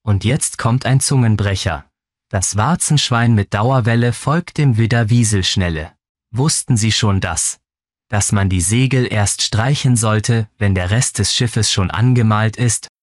Und jetzt kommt ein Zungenbrecher. Das Warzenschwein mit Dauerwelle folgt dem Widder Wieselschnelle. Wussten Sie schon das? Dass man die Segel erst streichen sollte, wenn der Rest des Schiffes schon angemalt ist,